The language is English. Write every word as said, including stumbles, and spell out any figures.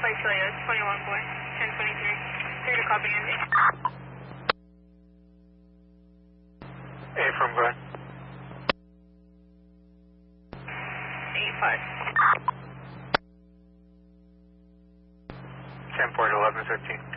Alpha Celia, twenty-one boy, ten twenty-three. Three to copy Andy. A from Glen. Eight five. ten port eleven fifteen.